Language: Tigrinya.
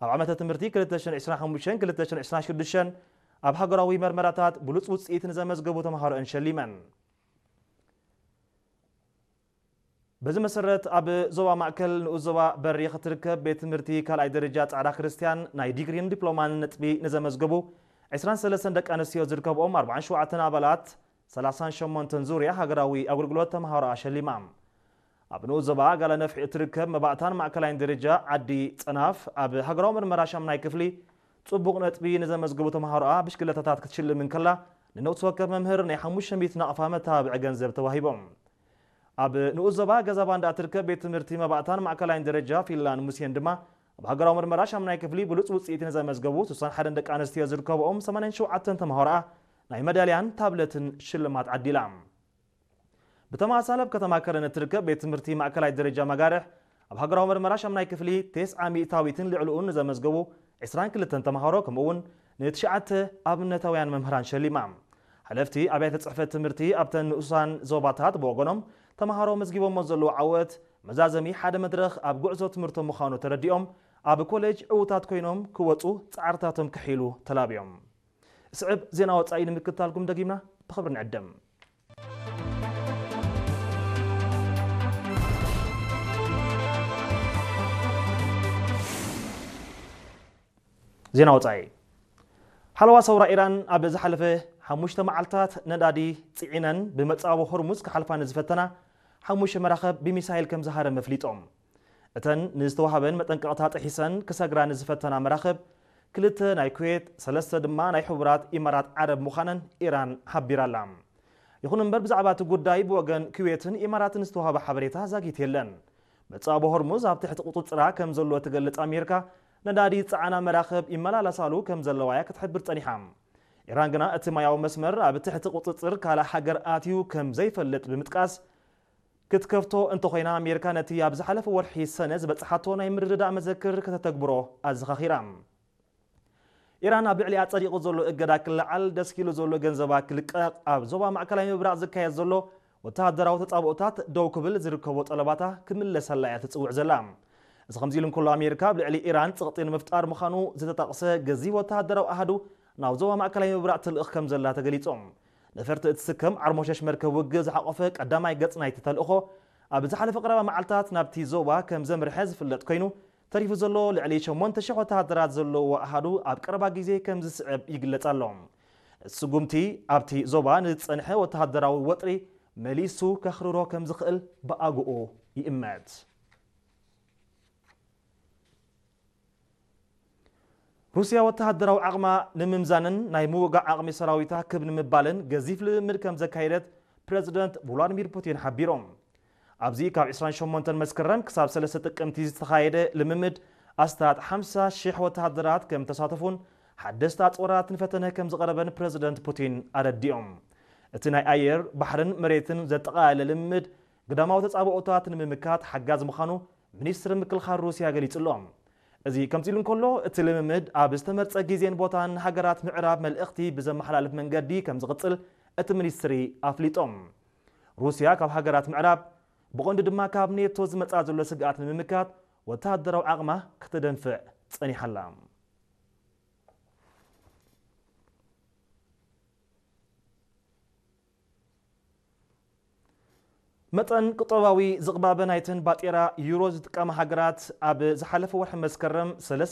ኣብ ዓመተ ትምህርቲ 2025-2026 ኣብ ሃገራዊ መርመራታት ብሉጽ ውጽኢት ንዘመዝገቡ ተምሃሮን ሸሊመን በዚ መሰረት ኣብ ዞባ ማእከል ንኡስ ዞባ በሪ ክትርከብ ቤት ትምህርቲ ካልኣይ ደረጃ ጻዕዳ ክርስቲያን ናይ ዲግሪን ዲፕሎማን ነጥቢ ንዘመዝገቡ 23 ደቂ ኣንስትዮ ዝርከብኦም 47 ኣባላት 38 ዙርያ ሃገራዊ ኣገልግሎት ተምሃሮ ሸሊማ ኣብ ንኡስ ዞባ ጋለ ነፍሒ እትርከብ መባእታን ማእከላይን ደረጃ ዓዲ ጸናፍ ኣብ ሃገራዊ ምርመራ ሻምናይ ክፍሊ ጽቡቕ ነጥቢ ንዘመዝገቡ ተምሃሮ ብሽክለታታት ክትሽልም እንከላ ንነውስ ወከፍ መምህር ናይ 500 ነቕፋ መታብዕ ገንዘብ ተዋሂቦም ኣብ ንኡስ ዞባ ገዛ ባንዳ እትርከብ ቤት ትምህርቲ መባእታን ማእከላይን ደረጃ ፊንላንድ ሙስየን ድማ ኣብ ሃገራዊ ምርመራ ሻምናይ ክፍሊ ብሉጽ ውጽኢት ንዘመዝገቡ 61 ደቂ ኣንስትዮ ዝርከብኦም 87 ተምሃሮ ናይ መዳልያን ታብለትን ሽልማት ዓዲላ ብተማሳለብ ከተማ ከረን እትርከብ ቤት ትምህርቲ ማእከላይ ደረጃ መጋርሕ ኣብ ሃገራዊ ምርመራ ሻምናይ ክፍሊ 9 ሚእታዊትን ልዕልኡን ንዘመዝገቡ 22 ተምሃሮ ከምኡውን ን9 ኣብነታውያን መምህራን ሸሊማ ሓለፍቲ ኣብያተ ጽሕፈት ትምህርቲ ኣብተን ንኡሳን ዞባታት ብወገኖም ተምሃሮ መዝጊቦም ዘለዉ ዓወት መዛዘሚ ሓደ መድረኽ ኣብ ጉዕዞ ትምህርቶም ምዃኑ ተረዲኦም ኣብ ኮሌጅ ዕውታት ኮይኖም ክወፁ ጻዕርታቶም ክሒሉ ተላብዮም ስዕብ ዜና ወጻኢ ንምክትታልኩም ደጊምና ብኽብሪ ንዕደም ዜና ወጻኢ ሓለዋ ሰውራ ኢራን ኣብ ዝሓለፈ 5 መዓልታት ነዳዲ ጽዒነን ብመጻቦ ሆርሙዝ ክሓልፋ ንዝፈተና 5 መራኸብ ብሚሳኤል ከም ዝሃረመ ኣፍሊጦም እተን ንዝተዋሃበን መጠንቀቕታ ጥሒሰን ክሰግራ ንዝፈተና መራኸብ 2 ናይ ኩዌት 3 ድማ ናይ ሕቡራት ኢማራት ዓረብ ምዃነን ኢራን ሓቢራላ ይኹን እምበር ብዛዕባ እቲ ጉዳይ ብወገን ኩዌትን ኢማራትን ዝተዋሃበ ሓበሬታ ዛጊት የለን መጻቦ ሆርሙዝ ኣብ ትሕቲ ቁጥጥራ ከም ዘሎ ትገልጽ ኣሜሪካ ነዳዲ ጻዕና መራኸብ ይመላለሳሉ ከም ዘለዋያ ክትሕብር ጸኒሓ ኢራን ግና እቲ ማያዊ መስመር ኣብ ትሕቲ ቁጥጥር ካልእ ሃገር ኣትዩ ከም ዘይፈልጥ ብምጥቃስ ክትከፍቶ እንተኾይና ኣሜሪካ ነቲ ኣብ ዝሓለፈ ወርሒ ሰነ ዝበፅሓቶ ናይ ምርድዳእ መዘክር ከተተግብሮ ኣዘኻኺራ ኢራን ኣብ ልዕሊ ኣጸዲቑ ዘሎ እገዳ ክለዓል ደስ ኢሉ ዘሎ ገንዘባ ክልቀቕ ኣብ ዞባ ማእከላዊ ምብራቕ ዝካየድ ዘሎ ወተሃደራዊ ተጻብኦታት ደው ክብል ዝርከቦ ጠለባታ ክምለሰላ እያ ትጽውዕ ዘላ እዚ ከምዚ ኢሉ እንከሎ ኣሜሪካ ብልዕሊ ኢራን ጽቕጢ ንምፍጣር ምዃኑ ዝተጠቕሰ ገዚፍ ወተሃደራዊ ኣሃዱ ናብ ዞባ ማእከላዊ ምብራቕ ትልእኽ ከም ዘላ ተገሊጾም ነፈርቲ እትስከም ዓርሞሸሽ መርከብ ውግእ ዝሓቆፈ ቀዳማይ ገጽ ናይቲ ተልእኾ ኣብ ዝሓለፈ ቀረባ መዓልታት ናብቲ ዞባ ከም ዘምርሐ ዝፍለጥ ኮይኑ ተሪፉ ዘሎ ልዕሊ 8,000 ወተሃደራት ዘለዎ ኣሃዱ ኣብ ቀረባ ግዜ ከም ዝስዕብ ይግለጽ ኣሎ ስጉምቲ ኣብቲ ዞባ ንጸንሐ ወተሃደራዊ ወጥሪ መሊሱ ከኽርሮ ከም ዝኽእል ብኣግኡ ይእመት روسيا وتهدروا عقما نممزانن ناي موقع عقمي سراويتا كب نمبالن غزيف لمد كم زكايرت بريزيدنت فلاديمير بوتين حبيروم ابزي كاب 28 مسكرم كساب 3 ጥቅምቲ ዝተኻየደ ልምምድ ኣስታት 50,000 ወተሃደራት ከም ተሳተፉን ሓደስታ ጾራት ንፈተነ ከም ዝቐረበን ፕሬዝደንት ፑቲን ኣረዲኦም እቲ ናይ ኣየር ባሕርን መሬትን ዘጠቓለለ ልምምድ ግዳማዊ ተጻብኦታት ንምምካት ሓጋዝ ምዃኑ ሚኒስትር ምክልኻል ሩስያ ገሊጹሎም እዚ ከምዚ ኢሉ እንከሎ እቲ ልምምድ ኣብ ዝተመርጸ ግዜን ቦታን ሃገራት ምዕራብ መልእኽቲ ብዘመሓላልፍ መንገዲ ከም ዝቕጽል እቲ ሚኒስትሪ ኣፍሊጦም ሩስያ ካብ ሃገራት ምዕራብ بقوند دما كاب نيتو زمصا زلو سغات نممكات وتهدروا عقما كتدنفع صنيحلا متن قطواوي زغبابه نايتن باطيرا يورو زتقام هاغرات اب زحلف ورح مسكرم 3